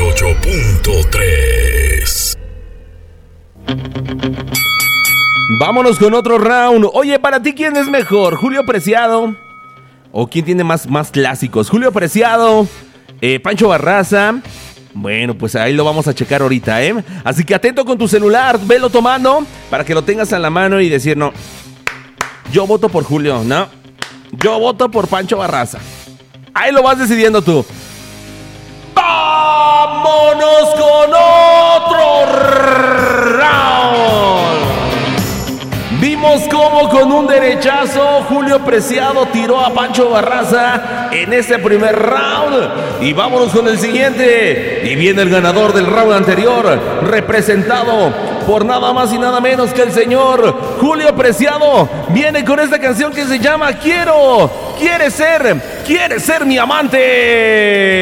88.3. Vámonos con otro round. Oye, para ti, ¿quién es mejor? ¿Julio Preciado? ¿O quién tiene más clásicos? ¿Julio Preciado? ¿Pancho Barraza? Bueno, pues ahí lo vamos a checar ahorita, ¿eh? Así que atento con tu celular, velo tomando para que lo tengas en la mano y decir, no, yo voto por Julio, no, yo voto por Pancho Barraza. Ahí lo vas decidiendo tú. ¡Vámonos con otro round! Vimos cómo con un derechazo Julio Preciado tiró a Pancho Barraza en ese primer round. Y vámonos con el siguiente. Y viene el ganador del round anterior, representado por nada más y nada menos que el señor Julio Preciado. Viene con esta canción que se llama Quiere ser mi amante.